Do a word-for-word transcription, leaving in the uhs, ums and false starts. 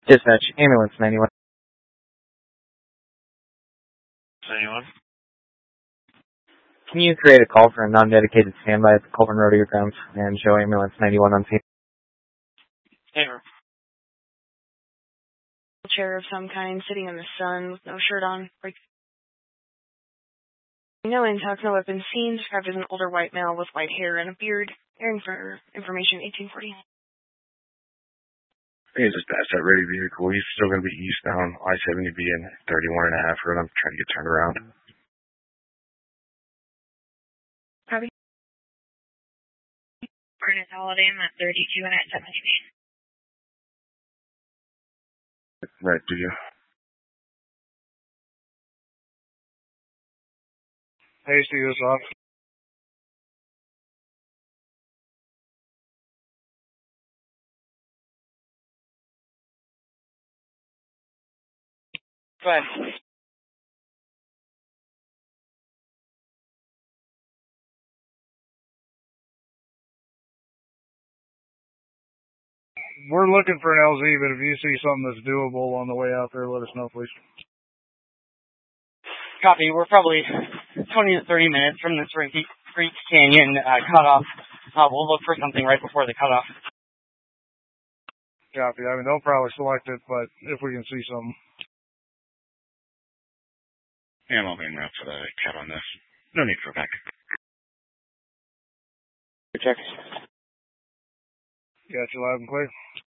Dispatch, ambulance ninety-one. ninety-one? Can you create a call for a non-dedicated standby at the Colburn Rodeo Grounds and show ambulance ninety-one on scene? Favor. Chair of some kind, sitting in the sun with no shirt on. Like, no intact, no weapons seen. Described as an older white male with white hair and a beard. Airing for information eighteen forty. Hey, just past that ready vehicle. He's still going to be eastbound I seventy B and thirty-one and a half road. I'm trying to get turned around. Copy. Ernest Holiday, I'm at thirty-two and at seventy B. Right, do you? Hasty this off. Go ahead. We're looking for an L Z, but if you see something that's doable on the way out there, let us know, please. Copy. We're probably twenty to thirty minutes from this Creek Canyon uh, cutoff. Uh, we'll look for something right before the cutoff. Copy. I mean, they'll probably select it, but if we can see something. Yeah, I'm all in route for the cat on this. No need for a back. Check. Got you loud and clear.